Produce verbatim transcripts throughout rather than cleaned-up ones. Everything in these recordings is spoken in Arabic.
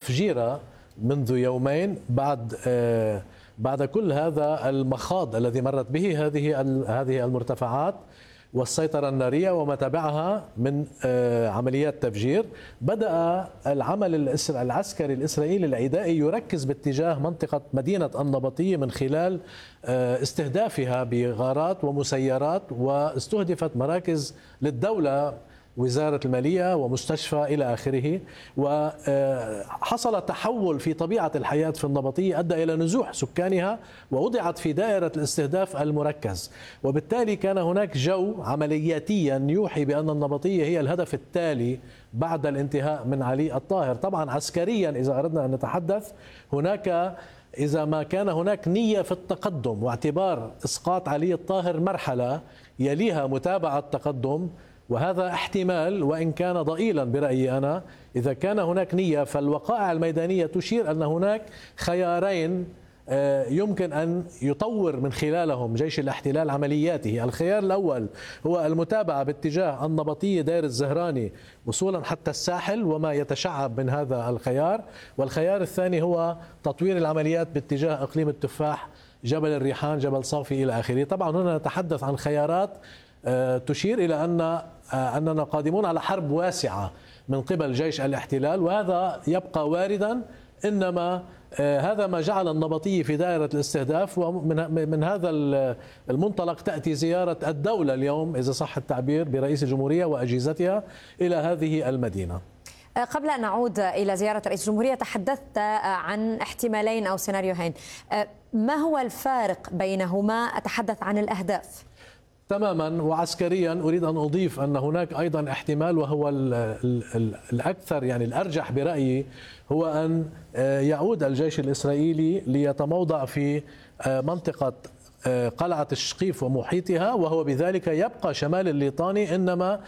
تفجيرها منذ يومين بعد بعد كل هذا المخاض الذي مرت به هذه هذه المرتفعات والسيطرة النارية وما تبعها من عمليات تفجير. بدأ العمل العسكري الإسرائيلي العدائي يركز باتجاه منطقة مدينة النبطية من خلال استهدافها بغارات ومسيرات، واستهدفت مراكز للدولة، وزارة المالية ومستشفى إلى آخره. وحصل تحول في طبيعة الحياة في النبطية أدى إلى نزوح سكانها ووضعت في دائرة الاستهداف المركز، وبالتالي كان هناك جو عملياتيا يوحي بأن النبطية هي الهدف التالي بعد الانتهاء من علي الطاهر. طبعا عسكريا إذا أردنا أن نتحدث، هناك إذا ما كان هناك نية في التقدم واعتبار إسقاط علي الطاهر مرحلة يليها متابعة تقدم، وهذا احتمال وإن كان ضئيلا برأيي أنا، إذا كان هناك نية فالوقائع الميدانية تشير أن هناك خيارين يمكن أن يطور من خلالهم جيش الاحتلال عملياته. الخيار الأول هو المتابعة باتجاه النبطية دير الزهراني وصولا حتى الساحل وما يتشعب من هذا الخيار، والخيار الثاني هو تطوير العمليات باتجاه إقليم التفاح، جبل الريحان، جبل صافي إلى آخره. طبعا هنا نتحدث عن خيارات تشير إلى أن أننا قادمون على حرب واسعة من قبل جيش الاحتلال، وهذا يبقى واردا، إنما هذا ما جعل النبطية في دائرة الاستهداف. ومن من هذا المنطلق تأتي زيارة الدولة اليوم إذا صح التعبير برئيس الجمهورية وأجهزتها إلى هذه المدينة. قبل أن نعود إلى زيارة رئيس الجمهورية تحدثت عن احتمالين أو سيناريوهين، ما هو الفارق بينهما؟ أتحدث عن الأهداف. تماما. وعسكريا أريد أن أضيف أن هناك أيضا احتمال، وهو الأكثر يعني الأرجح برأيي، هو أن يعود الجيش الإسرائيلي ليتموضع في منطقة قلعة الشقيف ومحيطها، وهو بذلك يبقى شمال الليطاني، إنما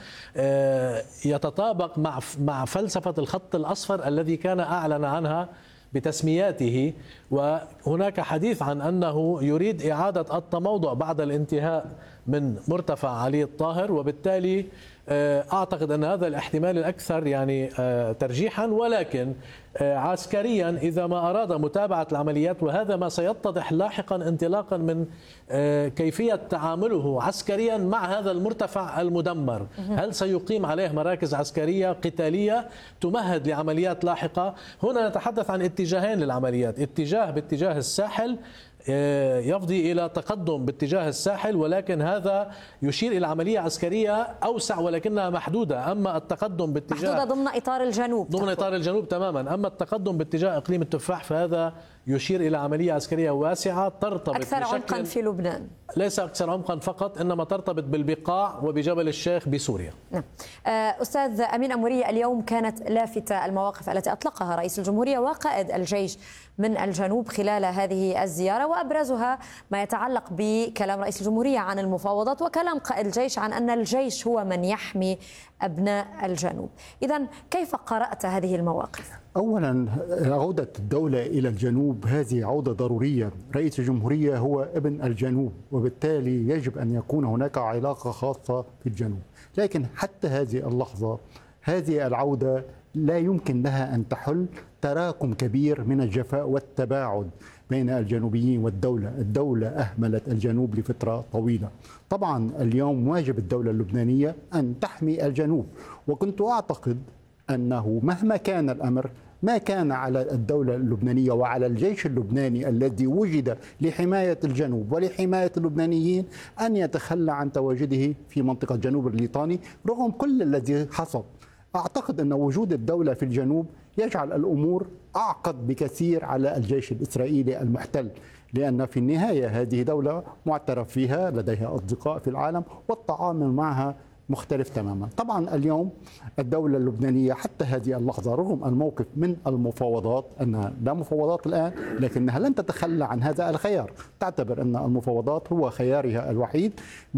يتطابق مع مع فلسفة الخط الأصفر الذي كان أعلن عنها بتسمياته. وهناك حديث عن أنه يريد إعادة التموضع بعد الانتهاء من مرتفع علي الطاهر، وبالتالي أعتقد أن هذا الاحتمال الأكثر يعني ترجيحا. ولكن عسكريا إذا ما أراد متابعة العمليات، وهذا ما سيتضح لاحقا انطلاقا من كيفية تعامله عسكريا مع هذا المرتفع المدمر، هل سيقيم عليه مراكز عسكرية قتالية تمهد لعمليات لاحقة؟ هنا نتحدث عن اتجاهين للعمليات، اتجاه باتجاه الساحل يفضي إلى تقدم باتجاه الساحل، ولكن هذا يشير إلى عملية عسكرية أوسع ولكنها محدودة. أما التقدم باتجاه محدودة ضمن إطار الجنوب ضمن إطار الجنوب تماما. أما التقدم باتجاه إقليم التفاح فهذا يشير إلى عملية عسكرية واسعة ترتبط أكثر عمقا في لبنان، ليس أكثر عمقا فقط، إنما ترتبط بالبقاع وبجبل الشيخ بسوريا. نعم. أستاذ أمين أمورية، اليوم كانت لافتة المواقف التي أطلقها رئيس الجمهورية وقائد الجيش من الجنوب خلال هذه الزيارة، وأبرزها ما يتعلق بكلام رئيس الجمهورية عن المفاوضات وكلام قائد الجيش عن أن الجيش هو من يحمي أبناء الجنوب. إذن كيف قرأت هذه المواقف؟ أولا، عودة الدولة إلى الجنوب هذه عودة ضرورية. رئيس الجمهورية هو ابن الجنوب، وبالتالي يجب أن يكون هناك علاقة خاصة في الجنوب. لكن حتى هذه اللحظة هذه العودة لا يمكن لها أن تحل تراكم كبير من الجفاء والتباعد بين الجنوبيين والدولة. الدولة أهملت الجنوب لفترة طويلة. طبعا اليوم واجب الدولة اللبنانية أن تحمي الجنوب، وكنت أعتقد أنه مهما كان الأمر ما كان على الدولة اللبنانية وعلى الجيش اللبناني الذي وجد لحماية الجنوب ولحماية اللبنانيين أن يتخلى عن تواجده في منطقة جنوب الليطاني رغم كل الذي حصل. أعتقد أن وجود الدولة في الجنوب يجعل الأمور أعقد بكثير على الجيش الإسرائيلي المحتل، لأن في النهاية هذه دولة معترف فيها، لديها أصدقاء في العالم، والتعامل معها مختلف تماما. طبعا اليوم الدولة اللبنانية حتى هذه اللحظة رغم الموقف من المفاوضات، أنها لا مفاوضات الآن، لكنها لن تتخلى عن هذا الخيار، تعتبر أن المفاوضات هو خيارها الوحيد،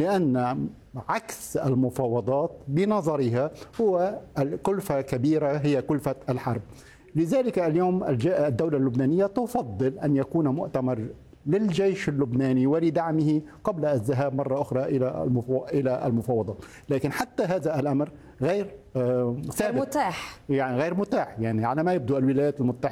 لأن عكس المفاوضات بنظرها هو الكلفة كبيرة، هي كلفة الحرب. لذلك اليوم الدولة اللبنانية تفضل أن يكون مؤتمر للجيش اللبناني ولدعمه قبل الذهاب مرة أخرى إلى إلى المفاوضات. لكن حتى هذا الأمر غير ثابت، متاح، يعني غير متاح. يعني على ما يبدو الولايات المتحدة